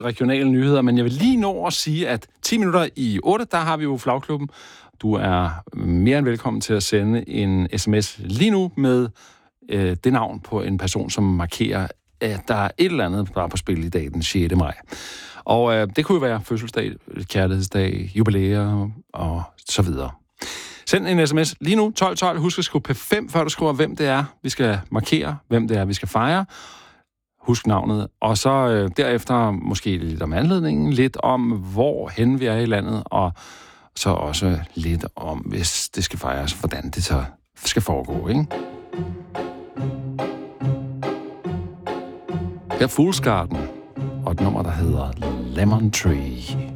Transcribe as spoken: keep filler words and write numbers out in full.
regionale nyheder, men jeg vil lige nå at sige, at ti minutter i otte, der har vi jo Flagklubben. Du er mere end velkommen til at sende en sms lige nu med øh, det navn på en person, som markerer, at der er et eller andet, der er på spil i dag den sjette maj. Og øh, det kunne jo være fødselsdag, kærlighedsdag, jubilæer og så videre. Send en sms lige nu, tolv tolv. Husk at skrive P fem, før du skriver, hvem det er, vi skal markere, hvem det er, vi skal fejre. Husk navnet. Og så øh, derefter måske lidt om anledningen, lidt om, hvor hen vi er i landet, og så også lidt om, hvis det skal fejres, hvordan det så skal foregå, ikke? Her er Fool's Garden, og et nummer, der hedder Lemon Tree.